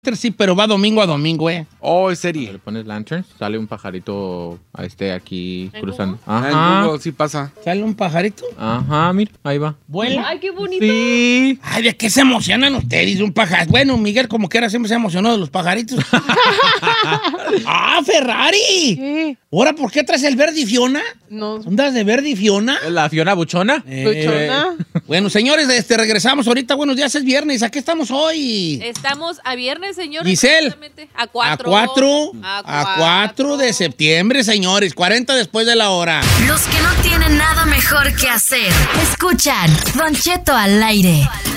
Sí, pero va domingo a domingo, Oh, es serie. Le pones lanterns, sale un pajarito aquí ¿En cruzando. En Ajá. Google sí pasa. ¿Sale un pajarito? Ajá, mira, ahí va. ¿Vuela? Ay, qué bonito. Sí. Ay, ¿de qué se emocionan ustedes de un pajarito? Bueno, Miguel, como quiera, siempre se emocionó de los pajaritos. ¡Ah, Ferrari! ¿Qué? ¿Ahora por qué traes el verde y Fiona? No. ¿Ondas de verde y Fiona? La Fiona Buchona. Buchona. Bueno, señores, regresamos ahorita. Buenos días, es viernes. ¿A qué estamos hoy? Estamos a viernes, señor. Giselle. Exactamente. A 4. A 4 de septiembre, señores. 40 después de la hora. Los que no tienen nada mejor que hacer. Escuchan Don Cheto al aire.